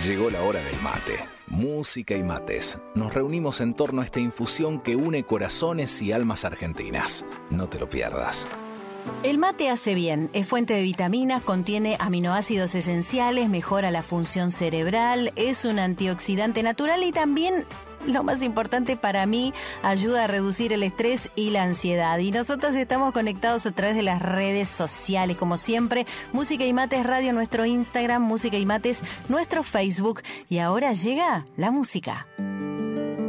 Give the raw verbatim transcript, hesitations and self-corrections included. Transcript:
Llegó la hora del mate. Música y mates. Nos reunimos en torno a esta infusión que une corazones y almas argentinas. No te lo pierdas. El mate hace bien, es fuente de vitaminas, contiene aminoácidos esenciales, mejora la función cerebral, es un antioxidante natural y también, lo más importante para mí, ayuda a reducir el estrés y la ansiedad. Y nosotros estamos conectados a través de las redes sociales, como siempre. Música y Mates Radio, nuestro Instagram, Música y Mates, nuestro Facebook. Y ahora llega la música.